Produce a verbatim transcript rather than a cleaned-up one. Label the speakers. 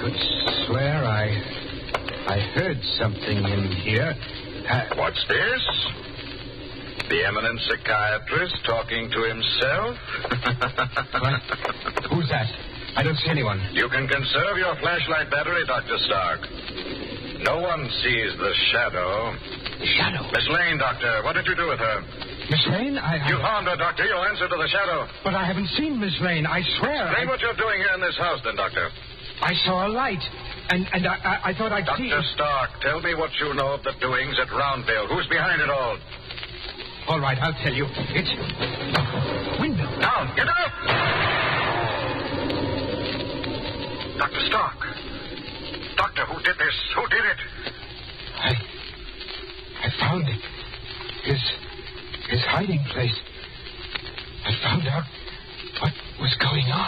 Speaker 1: could swear I... I heard something in here. Uh,
Speaker 2: What's this? The eminent psychiatrist talking to himself?
Speaker 1: what? Who's that? I don't see anyone.
Speaker 2: You can conserve your flashlight battery, Doctor Stark. No one sees the shadow.
Speaker 1: The shadow?
Speaker 2: Miss Lane, Doctor, what did you do with her?
Speaker 1: Miss Lane? I... I...
Speaker 2: You found her, Doctor. You'll answer to the shadow.
Speaker 1: But I haven't seen Miss Lane. I swear.
Speaker 2: Explain
Speaker 1: I...
Speaker 2: what you're doing here in this house, then, Doctor.
Speaker 1: I saw a light, and, and I, I, I thought I'd see...
Speaker 2: Doctor Stark, tell me what you know of the doings at Roundville. Who's behind it all?
Speaker 1: All right, I'll tell you. It's... Window.
Speaker 2: Down. Get up! Doctor Stark. Doctor, who did this? Who did it?
Speaker 1: I... I found it. His... His hiding place. I found out what was going on.